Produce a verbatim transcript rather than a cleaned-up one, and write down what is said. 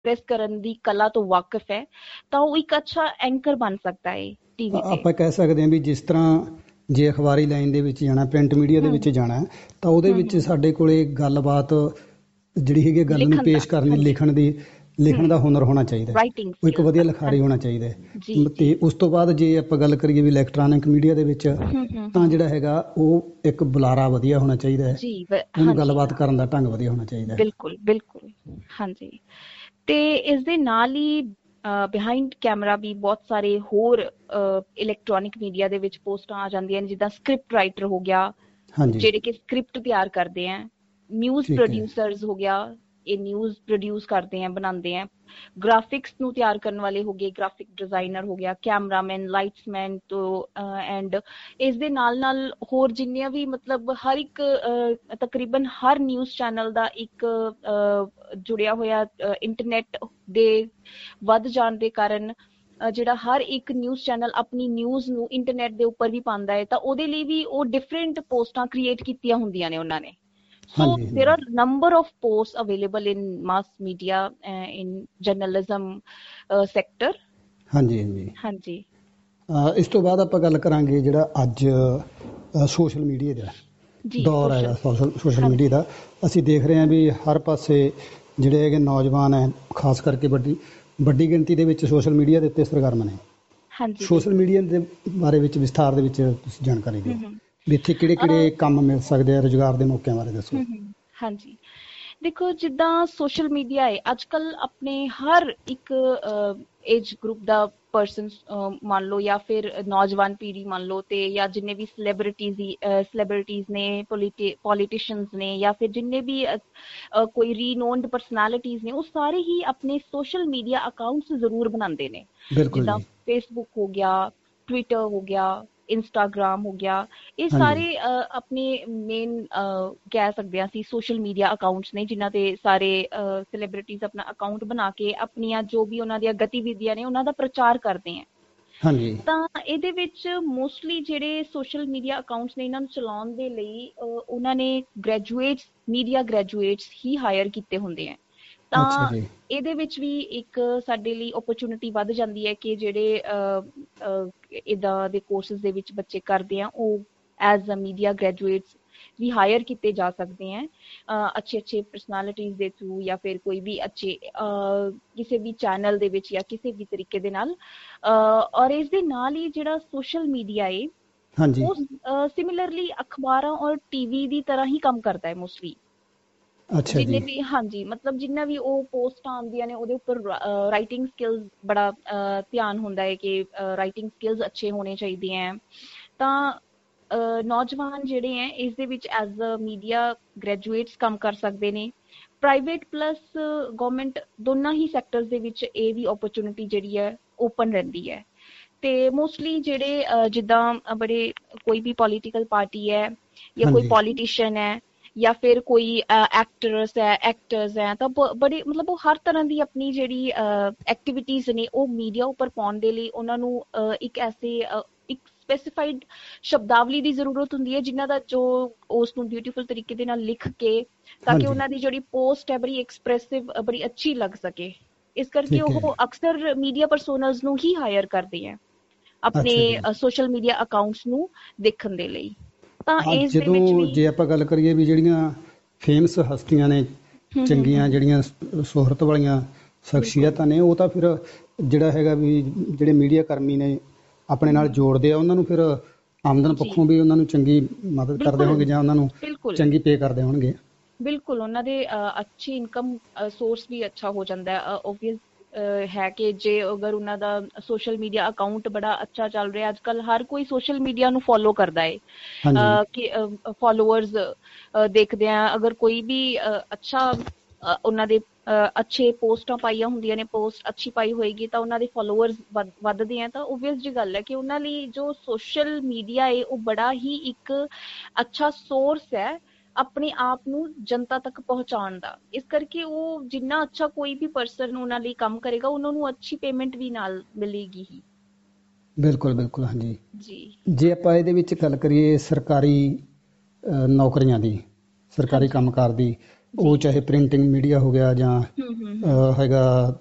Press ਕਰਨ ਦੀ ਕਲਾ ਤੋਂ ਵਾਕਿਫ ਹੈ ਤਾਂ ਉਹ ਇੱਕ ਅੱਛਾ ਐਂਕਰ ਬਣ ਸਕਦਾ ਹੈ ਟੀਵੀ ਤੇ। ਆਪਾਂ ਕਹਿ ਸਕਦੇ ਹਾਂ ਵੀ ਜਿਸ ਤਰ੍ਹਾਂ ਜੇ ਅਖਬਾਰੀ ਲਾਈਨ ਦੇ ਵਿੱਚ ਜਾਣਾ, ਪ੍ਰਿੰਟ ਮੀਡੀਆ ਦੇ ਵਿੱਚ ਜਾਣਾ, ਤਾਂ ਉਹਦੇ ਵਿੱਚ ਸਾਡੇ ਕੋਲੇ ਗੱਲਬਾਤ ਜਿਹੜੀ ਹੈਗੀ ਗੱਲ ਨੂੰ ਪੇਸ਼ ਕਰਨ ਦੀ, ਲਿਖਣ ਦੀ ਲਿਖਣ ਦਾ ਹੁਨਰ ਹੋਣਾ ਚਾਹੀਦਾ, ਉਹ ਇੱਕ ਵਧੀਆ ਲਿਖਾਰੀ ਹੋਣਾ ਚਾਹੀਦਾ। ਤੇ ਉਸ ਤੋਂ ਬਾਅਦ ਜੇ ਆਪਾਂ ਗੱਲ ਕਰੀਏ ਵੀ ਇਲੈਕਟ੍ਰੋਨਿਕ ਮੀਡੀਆ ਦੇ ਵਿੱਚ, ਤਾਂ ਜਿਹੜਾ ਹੈਗਾ ਉਹ ਇੱਕ ਬੁਲਾਰਾ ਵਧੀਆ ਹੋਣਾ ਚਾਹੀਦਾ ਹੈ, ਉਹਨੂੰ ਗੱਲਬਾਤ ਕਰਨ ਦਾ ਢੰਗ ਵਧੀਆ ਹੋਣਾ ਚਾਹੀਦਾ। ਬਿਲਕੁਲ ਬਿਲਕੁਲ, ਹਾਂਜੀ। ਤੇ ਇਸ ਦੇ ਨਾਲ ਹੀ ਬਿਹਾਈਂਡ ਕੈਮਰਾ ਵੀ ਬਹੁਤ ਸਾਰੇ ਹੋਰ ਇਲੈਕਟ੍ਰੋਨਿਕ ਮੀਡੀਆ ਦੇ ਵਿੱਚ ਪੋਸਟਾਂ ਆ ਜਾਂਦੀਆਂ ਨੇ, ਜਿੱਦਾਂ ਸਕ੍ਰਿਪਟ ਰਾਈਟਰ ਹੋ ਗਿਆ, ਜਿਹੜੇ ਕਿ ਸਕ੍ਰਿਪਟ ਤਿਆਰ ਕਰਦੇ ਹੈ, ਨਿਊਜ਼ ਪ੍ਰੋਡਿਊਸਰਸ ਹੋ ਗਿਆ, ਇਹ ਨਿਊਜ਼ ਪ੍ਰੋਡਿਊਸ ਕਰਦੇ ਹੈ, ਬਣਾਉਂਦੇ ਹੈ, ਗ੍ਰਾਫਿਕਸ ਨੂੰ ਤਿਆਰ ਕਰਨ ਵਾਲੇ ਹੋ ਗਏ, ਗ੍ਰਾਫਿਕ ਡਿਜ਼ਾਈਨਰ ਹੋ ਗਿਆ, ਕੈਮਰਾਮੈਨ, ਲਾਈਟਸਮੈਨ ਤੋਂ ਐਂਡ ਇਸ ਦੇ ਨਾਲ ਨਾਲ ਹੋਰ ਜਿੰਨੀਆਂ ਵੀ ਮਤਲਬ ਹਰ ਇੱਕ ਤਕਰੀਬਨ ਹਰ ਨਿਊਜ਼ ਚੈਨਲ ਦਾ ਇੱਕ ਜੁੜਿਆ ਹੋਇਆ ਇੰਟਰਨੈਟ ਦੇ ਵੱਧ ਜਾਣ ਦੇ ਕਾਰਨ ਜਿਹੜਾ ਹਰ ਇੱਕ ਨਿਊਜ਼ ਚੈਨਲ ਆਪਣੀ ਨਿਊਜ਼ ਨੂੰ ਇੰਟਰਨੈਟ ਦੇ ਉੱਪਰ ਵੀ ਪਾਉਂਦਾ ਹੈ, ਤਾਂ ਉਹਦੇ ਲਈ ਵੀ ਉਹ ਡਿਫਰੈਂਟ ਪੋਸਟਾਂ ਕ੍ਰੀਏਟ ਕੀਤੀਆਂ ਹੁੰਦੀਆਂ ਨੇ ਉਹਨਾਂ ਨੇ। So there are number of posts available in mass media uh, in journalism uh, sector. ਹਾਂਜੀ ਹਾਂਜੀ ਹਾਂਜੀ। ਇਸ ਤੋਂ ਬਾਅਦ ਆਪਾਂ ਗੱਲ ਕਰਾਂਗੇ ਜਿਹੜਾ ਅੱਜ ਸੋਸ਼ਲ ਮੀਡੀਆ ਦਾ ਦੌਰ ਹੈਗਾ, ਸੋਸ਼ਲ ਮੀਡੀਆ ਦਾ ਅਸੀਂ ਦੇਖ ਰਹੇ ਹਾਂ ਵੀ ਹਰ ਪਾਸੇ ਜਿਹੜੇ ਹੈਗੇ ਨੌਜਵਾਨ ਹੈ, ਖਾਸ ਕਰਕੇ ਵੱਡੀ ਵੱਡੀ ਗਿਣਤੀ ਦੇ ਵਿੱਚ ਸੋਸ਼ਲ ਮੀਡੀਆ ਦੇ ਉੱਤੇ ਸਰਗਰਮ ਨੇ। ਹਾਂਜੀ। ਸੋਸ਼ਲ ਮੀਡੀਆ ਦੇ ਬਾਰੇ ਵਿੱਚ ਵਿਸਥਾਰ ਦੇ ਵਿੱਚ ਤੁਸੀਂ ਜਾਣਕਾਰੀ ਦਿਓ ਵੀ ਇੱਥੇ ਕਿਹੜੇ ਕਿਹੜੇ ਕੰਮ ਮਿਲ ਸਕਦੇ ਆ, ਰੁਜ਼ਗਾਰ ਦੇ ਮੌਕਿਆਂ ਬਾਰੇ ਦੱਸੋ। ਹਾਂਜੀ, ਦੇਖੋ ਜਿੱਦਾਂ ਸੋਸ਼ਲ ਮੀਡੀਆ ਹੈ ਅੱਜ ਕੱਲ੍ਹ ਆਪਣੇ ਹਰ ਇੱਕ ਏਜ ਗਰੁੱਪ ਦਾ ਪਰਸਨ ਮੰਨ ਲਓ, ਜਾਂ ਫਿਰ ਨੌਜਵਾਨ ਪੀੜ੍ਹੀ ਮੰਨ ਲਓ, ਤੇ ਜਾਂ ਜਿੰਨੇ ਵੀ ਸੈਲੀਬ੍ਰਿਟੀਜ਼ ਸੈਲੀਬ੍ਰਿਟੀਜ਼ ਨੇ, ਪੋਲੀਟੀ ਪੋਲੀਟੀਸ਼ੀਅਨਸ ਨੇ, ਜਾਂ ਫਿਰ ਜਿੰਨੇ ਵੀ ਕੋਈ ਰੀਨੋਨਡ ਪਰਸਨੈਲਿਟੀਜ਼ ਨੇ, ਉਹ ਸਾਰੇ ਹੀ ਆਪਣੇ ਸੋਸ਼ਲ ਮੀਡੀਆ ਅਕਾਊਂਟਸ ਜ਼ਰੂਰ ਬਣਾਉਂਦੇ ਨੇ। ਜਿੱਦਾਂ ਫੇਸਬੁੱਕ ਹੋ ਗਿਆ, ਟਵਿੱਟਰ ਹੋ ਗਿਆ, ਇੰਸਟਾਗ੍ਰਾਮ ਹੋ ਗਿਆ, ਇਹ ਸਾਰੇ ਆਪਣੇ ਮੇਨ ਕਹਿ ਸਕਦੇ ਹਾਂ ਅਸੀਂ ਸੋਸ਼ਲ ਮੀਡੀਆ ਅਕਾਊਂਟਸ ਨੇ, ਜਿਨ੍ਹਾਂ ਤੇ ਸਾਰੇ ਸੈਲੀਬ੍ਰਿਟੀਜ਼ ਆਪਣਾ ਅਕਾਊਂਟ ਬਣਾ ਕੇ ਆਪਣੀਆਂ ਜੋ ਵੀ ਉਹਨਾਂ ਦੀਆਂ ਗਤੀਵਿਧੀਆਂ ਨੇ ਉਹਨਾਂ ਦਾ ਪ੍ਰਚਾਰ ਕਰਦੇ ਹੈ। ਹਾਂਜੀ। ਤਾਂ ਇਹਦੇ ਵਿੱਚ ਮੋਸਟਲੀ ਜਿਹੜੇ ਸੋਸ਼ਲ ਮੀਡੀਆ ਅਕਾਊਂਟਸ ਨੇ, ਇਹਨਾਂ ਨੂੰ ਚਲਾਉਣ ਦੇ ਲਈ ਉਹਨਾਂ ਨੇ ਗ੍ਰੈਜੂਏਟਸ, ਮੀਡੀਆ ਗ੍ਰੈਜੂਏਟਸ ਹੀ ਹਾਇਰ ਕੀਤੇ ਹੁੰਦੇ ਹੈ। ਤਾਂ ਇਹਦੇ ਵਿੱਚ ਵੀ ਇੱਕ ਸਾਡੇ ਲਈ ਓਪਰਚੁਨਿਟੀ ਵੱਧ ਜਾਂਦੀ ਹੈ ਕਿ ਜਿਹੜੇ ਇੱਦਾਂ ਦੇ ਕੋਰਸਿਸ ਦੇ ਵਿੱਚ ਬੱਚੇ ਕਰਦੇ ਆ, ਉਹ as a media graduates we hire ਕੀਤੇ ਜਾ ਸਕਦੇ ਹੈ ਅੱਛੇ ਅੱਛੇ ਪਰਸਨੈਲਿਟੀਜ਼ ਦੇ ਥਰੂ, ਜਾਂ ਫਿਰ ਕੋਈ ਵੀ ਅੱਛੇ ਕਿਸੇ ਵੀ ਚੈਨਲ ਦੇ ਵਿੱਚ ਜਾਂ ਕਿਸੇ ਵੀ ਤਰੀਕੇ ਦੇ ਨਾਲ। ਔਰ ਇਸ ਦੇ ਨਾਲ ਹੀ ਜਿਹੜਾ ਸੋਸ਼ਲ ਮੀਡੀਆ ਹੈ ਉਹ ਸਿਮਿਲਰਲੀ ਅਖਬਾਰਾਂ ਔਰ ਟੀਵੀ ਦੀ ਤਰ੍ਹਾਂ ਹੀ ਕੰਮ ਕਰਦਾ ਹੈ ਮੋਸਟਲੀ। ਜਿੰਨੇ ਵੀ ਹਾਂਜੀ ਮਤਲਬ ਜਿੰਨਾ ਵੀ ਉਹ ਪੋਸਟਾਂ ਆਉਂਦੀਆਂ ਨੇ ਉਹਦੇ ਉੱਪਰ ਰਾਈਟਿੰਗ ਸਕਿੱਲਸ ਬੜਾ ਧਿਆਨ ਹੁੰਦਾ ਹੈ ਕਿ ਰਾਈਟਿੰਗ ਸਕਿੱਲਸ ਅੱਛੇ ਹੋਣੇ ਚਾਹੀਦੇ ਹੈ। ਤਾਂ ਨੌਜਵਾਨ ਜਿਹੜੇ ਹੈ ਇਸ ਦੇ ਵਿੱਚ ਐਜ਼ ਅ ਮੀਡੀਆ ਗ੍ਰੈਜੂਏਟਸ ਕੰਮ ਕਰ ਸਕਦੇ ਨੇ। ਪ੍ਰਾਈਵੇਟ ਪਲੱਸ ਗੌਰਮੈਂਟ ਦੋਨਾਂ ਹੀ ਸੈਕਟਰਸ ਦੇ ਵਿੱਚ ਇਹ ਵੀ ਓਪਰਚੁਨਿਟੀ ਜਿਹੜੀ ਹੈ ਓਪਨ ਰਹਿੰਦੀ ਹੈ। ਤੇ ਮੋਸਟਲੀ ਜਿਹੜੇ ਜਿੱਦਾਂ ਬੜੇ ਕੋਈ ਵੀ ਪੋਲੀਟੀਕਲ ਪਾਰਟੀ ਹੈ ਜਾਂ ਕੋਈ ਪੋਲੀਟੀਸ਼ੀਅਨ ਹੈ ਜਾਂ ਫਿਰ ਕੋਈ ਐਕਟਰਸ ਹੈ ਐਕਟਰਸ ਹੈ, ਤਾਂ ਬੜੇ ਮਤਲਬ ਉਹ ਹਰ ਤਰ੍ਹਾਂ ਦੀ ਆਪਣੀ ਜਿਹੜੀ ਐਕਟੀਵਿਟੀਜ਼ ਨੇ ਉਹ ਮੀਡੀਆ ਉੱਪਰ ਪਾਉਣ ਦੇ ਲਈ ਉਹਨਾਂ ਨੂੰ ਇੱਕ ਐਸੇ ਇੱਕ ਸਪੈਸੀਫਾਈਡ ਸ਼ਬਦਾਵਲੀ ਦੀ ਜ਼ਰੂਰਤ ਹੁੰਦੀ ਹੈ, ਜਿਨ੍ਹਾਂ ਦਾ ਜੋ ਉਸ ਨੂੰ ਬਿਊਟੀਫੁਲ ਤਰੀਕੇ ਦੇ ਨਾਲ ਲਿਖ ਕੇ ਤਾਂ ਕਿ ਉਹਨਾਂ ਦੀ ਜਿਹੜੀ ਪੋਸਟ ਹੈ ਬੜੀ ਐਕਸਪ੍ਰੈਸਿਵ, ਬੜੀ ਅੱਛੀ ਲੱਗ ਸਕੇ। ਇਸ ਕਰਕੇ ਉਹ ਅਕਸਰ ਮੀਡੀਆ ਪਰਸੋਨਲਸ ਨੂੰ ਹੀ ਹਾਇਰ ਕਰਦੇ ਹੈ ਆਪਣੇ ਸੋਸ਼ਲ ਮੀਡੀਆ ਅਕਾਊਂਟਸ ਨੂੰ ਦੇਖਣ ਦੇ ਲਈ। ਤਾਂ ਇਸ ਦੇ ਵਿੱਚ ਵੀ ਜੇ ਆਪਾਂ ਗੱਲ ਕਰੀਏ ਵੀ ਜਿਹੜੀਆਂ ਫੇਮਸ ਹਸਤੀਆਂ ਨੇ, ਚੰਗੀਆਂ ਜਿਹੜੀਆਂ ਸ਼ੋਹਰਤ ਵਾਲੀਆਂ ਸ਼ਖਸੀਅਤਾਂ ਨੇ, ਉਹ ਤਾਂ ਫਿਰ ਜਿਹੜਾ ਹੈਗਾ ਵੀ ਜਿਹੜੇ ਮੀਡੀਆ ਕਰਮੀ ਨੇ ਆਪਣੇ ਨਾਲ ਜੋੜਦੇ ਆ, ਉਹਨਾਂ ਨੂੰ ਫਿਰ ਆਮਦਨ ਪੱਖੋਂ ਵੀ ਉਹਨਾਂ ਨੂੰ ਚੰਗੀ ਮਦਦ ਕਰਦੇ ਹੋਣਗੇ ਜਾਂ ਉਹਨਾਂ ਨੂੰ ਚੰਗੀ ਪੇ ਕਰਦੇ ਹੋਣਗੇ। ਬਿਲਕੁਲ, ਉਹਨਾਂ ਦੇ ਅੱਛੀ ਇਨਕਮ ਸੋਰਸ ਵੀ ਅੱਛਾ ਹੋ ਜਾਂਦਾ ਹੈ। ਓਬਵੀਅਸ ਹੈ ਕਿ ਜੇ ਅਗਰ ਉਹਨਾਂ ਦਾ ਸੋਸ਼ਲ ਮੀਡੀਆ ਅਕਾਊਂਟ ਬੜਾ ਅੱਛਾ ਚੱਲ ਰਿਹਾ, ਅੱਜ ਕੱਲ੍ਹ ਹਰ ਕੋਈ ਸੋਸ਼ਲ ਮੀਡੀਆ ਨੂੰ ਫੋਲੋ ਕਰਦਾ ਹੈ ਕਿ ਫੋਲੋਅਰਸ ਦੇਖਦੇ ਆ, ਅਗਰ ਕੋਈ ਵੀ ਅੱਛਾ ਉਹਨਾਂ ਦੇ ਅੱਛੇ ਪੋਸਟਾਂ ਪਾਈਆਂ ਹੁੰਦੀਆਂ ਨੇ, ਪੋਸਟ ਅੱਛੀ ਪਾਈ ਹੋਏਗੀ ਤਾਂ ਉਹਨਾਂ ਦੇ ਫੋਲੋਅਰਸ ਵੱਧ ਵੱਧਦੇ ਆ। ਤਾਂ ਓਬਵੀਅਸ ਜੀ ਗੱਲ ਹੈ ਕਿ ਉਹਨਾਂ ਲਈ ਜੋ ਸੋਸ਼ਲ ਮੀਡੀਆ ਹੈ ਉਹ ਬੜਾ ਹੀ ਇੱਕ ਅੱਛਾ ਸੋਰਸ ਹੈ ਆਪਣੇ ਆਪ ਨੂੰ ਜਨਤਾ ਤੱਕ ਪਹੁੰਚਾਉਣ ਦਾ। ਇਸ ਕਰਕੇ ਉਹ ਜਿੰਨਾ ਅੱਛਾ ਕੋਈ ਵੀ ਪਰਸਨ ਉਹਨਾਂ ਲਈ ਕੰਮ ਕਰੇਗਾ, ਉਹਨਾਂ ਨੂੰ ਅੱਛੀ ਪੇਮੈਂਟ ਵੀ ਨਾਲ ਮਿਲੇਗੀ ਹੀ। ਬਿਲਕੁਲ ਬਿਲਕੁਲ, ਹਾਂਜੀ ਜੀ। ਜੇ ਆਪਾਂ ਇਹਦੇ ਵਿੱਚ ਗੱਲ ਕਰੀਏ ਸਰਕਾਰੀ ਨੌਕਰੀਆਂ ਦੀ, ਸਰਕਾਰੀ ਕੰਮਕਾਰ ਦੀ, ਉਹ ਚਾਹੇ ਪ੍ਰਿੰਟਿੰਗ ਮੀਡੀਆ ਹੋ ਗਿਆ ਜਾਂ ਹੂੰ ਹੂੰ ਹੈਗਾ